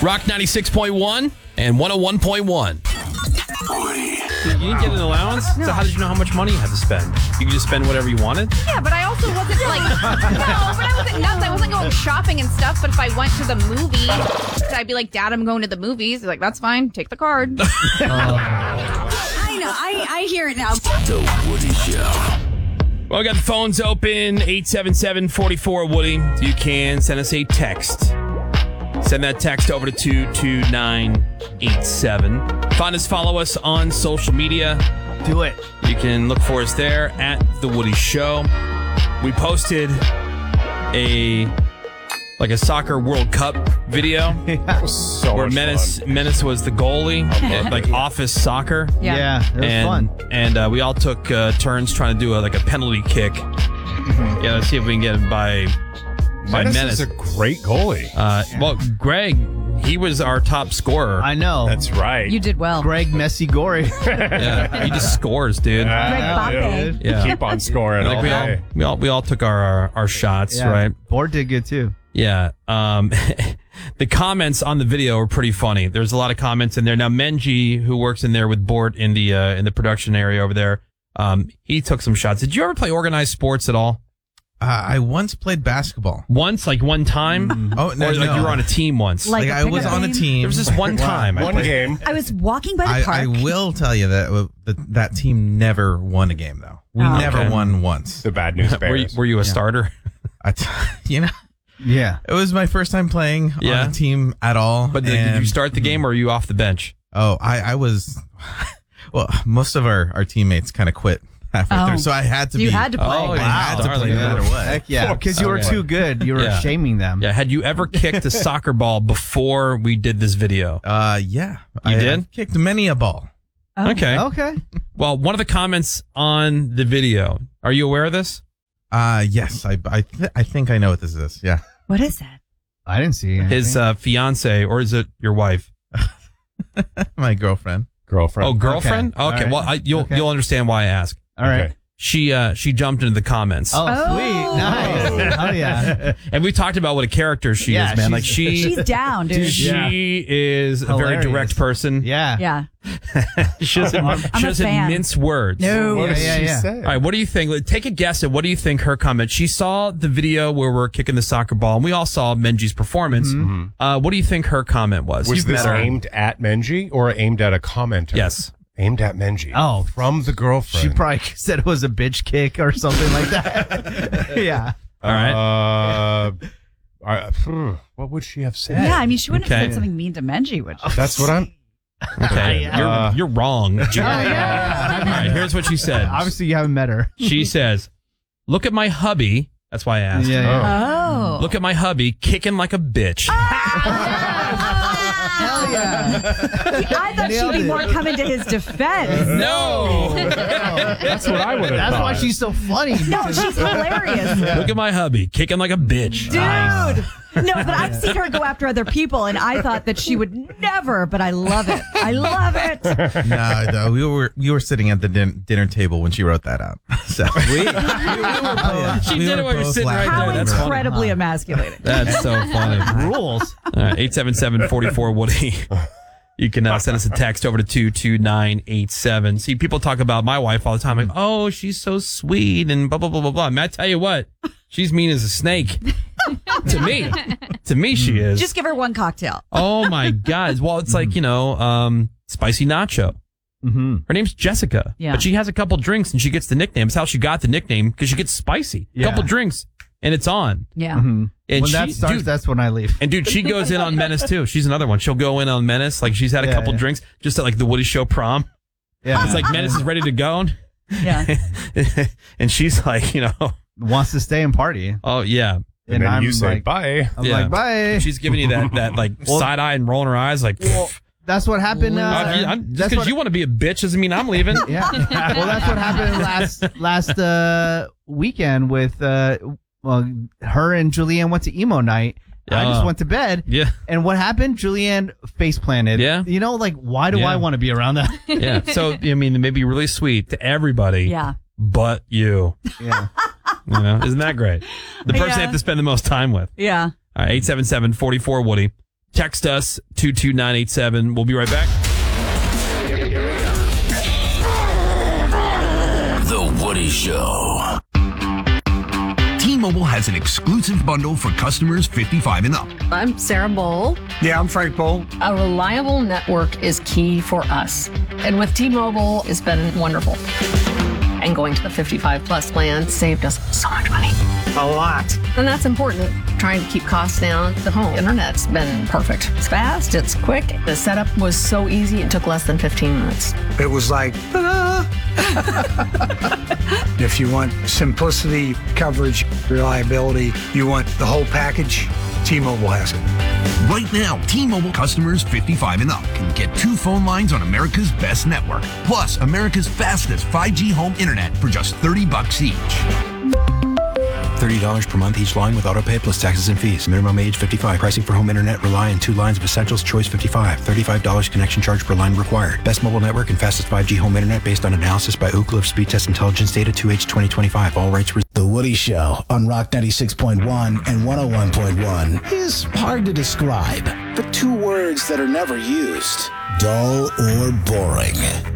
Rock 96.1 and 101.1. You didn't get an allowance? No. So how did you know how much money you had to spend? You could just spend whatever you wanted? Yeah, but I also wasn't like, no, but I wasn't nuts. I wasn't going shopping and stuff. But if I went to the movie, I'd be like, Dad, I'm going to the movies. He's like, that's fine. Take the card. I know. I hear it now. The Woody Show. Well, we got the phones open, 877-44-WOODY. You can send us a text. Send that text over to 22987. Find us, follow us on social media. Do it. You can look for us there at The Woody Show. We posted a soccer World Cup video So where much Menace was the goalie, like office soccer. Yeah, it was fun. And we all took turns trying to do a penalty kick. Yeah, let's see if we can get it by Menace Menace. is a great goalie. Well, Greg, he was our top scorer. I know. That's right. You did well. Greg Messi Gory. Yeah, he just scores, dude. Bappe. Yeah. Keep on scoring all day. we all took our shots, right? Board did good too. Yeah. The comments on the video were pretty funny. There's a lot of comments in there. Now, Menji, who works in there with Bort in the production area over there, he took some shots. Did you ever play organized sports at all? I once played basketball. Once, like one time? Oh, no, Or like you were on a team once? Like I was on a team. There was this one time. One game. I was walking by the park. I will tell you that team never won a game, though. We never won once. The bad news bears. Were you a starter? Yeah. It was my first time playing on a team at all. But did you start the game or were you off the bench? Oh, I was. Well, most of our teammates kind of quit halfway through, so I had to. You had to play. Oh, I had to play no matter what. Heck yeah. Because you were too good. You were shaming them. Yeah. Had you ever kicked a soccer ball before we did this video? Yeah. You did? I've kicked many a ball. Okay. Okay. Well, one of the comments on the video. Are you aware of this? Yes. I think I know what this is. Yeah. What is that? I didn't see anything. His fiance, or is it your wife? My girlfriend. Girlfriend. Oh, girlfriend. Okay. All right. Well, you'll understand why I ask. All right. Okay. She jumped into the comments. Oh, sweet. Nice. Oh, yeah. And we talked about what a character she Yeah, is, man. Like She's down, dude. she is a very Hilarious. direct person. Yeah. Yeah. She doesn't, I'm she a doesn't fan. mince words. No. What did she Yeah. say? All right, what do you think? Like, take a guess at what do you think her comment. She saw the video where we're kicking the soccer ball, and we all saw Menji's performance. What do you think her comment was? Was You've this met her. aimed at Menji or aimed at a commenter? Yes. Aimed at Menji. Oh. From the girlfriend. She probably said it was a bitch kick or something like that. Yeah. All right. What would she have said? Yeah, I mean, she wouldn't have Okay. said something mean to Menji, would she? That's what I'm... Okay. You're wrong. All Yeah. right, here's what she said. Obviously, you haven't met her. She says, look at my hubby. That's why I asked. Oh. Look at my hubby kicking like a bitch. Hell yeah. I thought she'd be more coming to his defense. No. That's what I would have That's thought. why she's so funny. No, she's hilarious. Look at my hubby kicking like a bitch. Dude. No, but I've seen her go after other people, and I thought that she would never, but I love it. I love it. No, we were sitting at the dinner table when she wrote that out. So She did it while you're sitting right How there. That's funny. incredibly emasculating. That's so funny. Rules. All right, 877-44-WOODY. You can send us a text over to 22987. See, people talk about my wife all the time. Like, oh, she's so sweet and blah, blah, blah, blah, blah. Man, I tell you what, she's mean as a snake. To me, she is. Just give her one cocktail. Oh, my God. Well, it's like, Spicy Nacho. Mm-hmm. Her name's Jessica. Yeah. But she has a couple drinks and she gets the nickname. It's how she got the nickname because she gets spicy. A Yeah. couple drinks and it's on. Yeah. Mm-hmm. And When that starts, dude, that's when I leave. And dude, she goes in on Menace too. She's another one. She'll go in on Menace. Like she's had a couple drinks just at like the Woody Show prom. Yeah. It's like Menace is ready to go. Yeah. And she's like, Wants to stay and party. oh yeah. And then I'm you say like, bye. I'm Yeah. like, bye. She's giving you that like side eye and rolling her eyes like, That's what happened. just That's because what, you want to be a bitch doesn't mean I'm leaving. yeah. Well, that's what happened last weekend with her and Julianne went to emo night. I just went to bed. Yeah. And what happened? Julianne face planted. Yeah. Like, why do Yeah. I want to be around that? Yeah. So, I mean, it may be really sweet to everybody. Yeah. But you. Yeah. Isn't that great? The person Yeah. you have to spend the most time with. Yeah. All right, 877-44-WOODY. Text us 22987. We'll be right back. The Woody Show. T-Mobile has an exclusive bundle for customers 55 and up. I'm Sarah Bowl. Yeah, I'm Frank Bowl. A reliable network is key for us. And with T-Mobile, it's been wonderful. And going to the 55 plus plan saved us so much money. A lot. And that's important. Trying to keep costs down. The home internet's been perfect. It's fast, it's quick. The setup was so easy, it took less than 15 minutes. It was like, if you want simplicity, coverage, reliability, you want the whole package, T-Mobile has it. Right now, T-Mobile customers 55 and up can get 2 phone lines on America's best network, plus America's fastest 5G home internet for just $30 each. $30 per month each line with autopay plus taxes and fees. Minimum age 55. Pricing for home internet rely on 2 lines of essentials. Choice 55. $35 connection charge per line required. Best mobile network and fastest 5G home internet based on analysis by Ookla of Speed Test Intelligence data 2H 2025. All rights reserved. The Woody Show on Rock 96.1 and 101.1 is hard to describe, but 2 words that are never used: dull or boring.